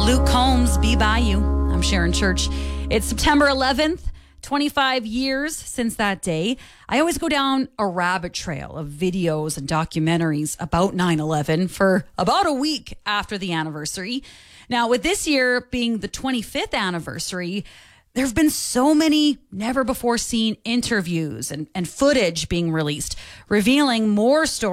Luke Combs, Be By You. I'm Sharon Church. It's September 11th, 25 years since that day. I always go down a rabbit trail of videos and documentaries about 9/11 for about a week after the anniversary. Now, with this year being the 25th anniversary, there have been so many never before seen interviews and footage being released, revealing more stories